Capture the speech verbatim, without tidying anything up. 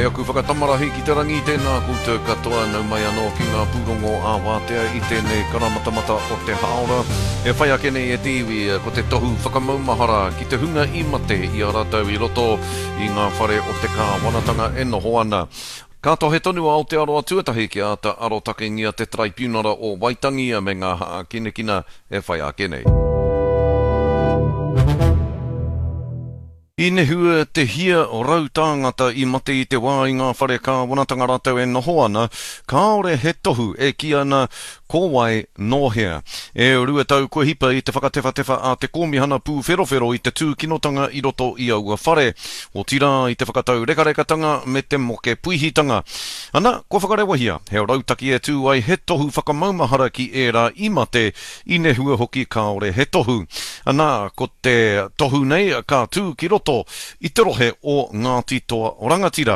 E aku whakatamarahi ki te rangi tēnā koutou katoa nau mai anō ki ngā pūrongo a wātea i tēnei karamatamata o te haora. E whai ake nei e tiwi ko te tohu whakamaumahara ki te hunga i mate i a rātou i roto i ngā whare o te kāwanatanga e noho ana. Kato he tonu ao te aroa tuatahi ki a ta arotake ngia te traipionara o Waitangi me ngā haa kinekina e whai ake nei. I nehua te hia o rau tāngata i mate i te wā i ngā whare kāwanatanga rātou e noho ana, kāore he tohu e ki ana kōwai nōhea. E rua tau kua hipa i te whakatewhatewa a te kōmihana pū wherowhero i te tūkinotanga i roto i aua whare, o tira i te whakatau rekarekatanga me te moke puihitanga. Ana, kua whakarewahia, he rautaki e tū ai he tohu whakamaumahara ki e rā i mate i nehua hoki kāore he tohu. Ana, ko te tohu nei ka tū ki roto i te rohe o Ngāti Toa o Rangatira.